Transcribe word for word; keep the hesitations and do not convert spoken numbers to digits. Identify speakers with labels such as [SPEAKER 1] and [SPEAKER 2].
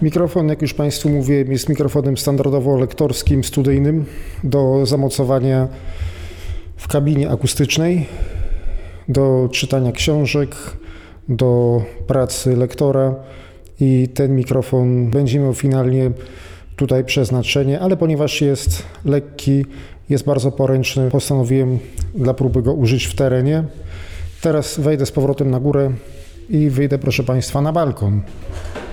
[SPEAKER 1] Mikrofon, jak już Państwu mówiłem, jest mikrofonem standardowo lektorskim, studyjnym do zamocowania w kabinie akustycznej, do czytania książek, do pracy lektora i ten mikrofon będzie miał finalnie tutaj przeznaczenie, ale ponieważ jest lekki, jest bardzo poręczny, postanowiłem dla próby go użyć w terenie. Teraz wejdę z powrotem na górę i wyjdę, proszę Państwa, na balkon.